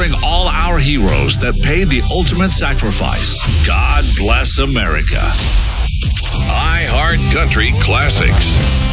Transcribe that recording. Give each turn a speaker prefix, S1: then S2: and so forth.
S1: honoring all our heroes that paid the ultimate sacrifice. God bless America.
S2: iHeart Country Classics.